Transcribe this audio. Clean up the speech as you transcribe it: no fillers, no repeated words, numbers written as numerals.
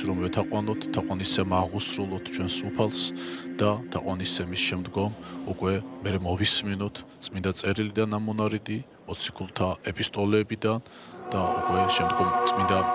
რომ ვეთაყვანოთ, თაყვანისცემა აღუსრულოთ ჩვენს უფალს და თაყვანისცემის შემდგომ უკვე მე მოვისმინოთ წმინდა წერილიდან ამონარიდი, მოციქულთა ეპისტოლეებიდან და უკვე შემდგომ წმინდა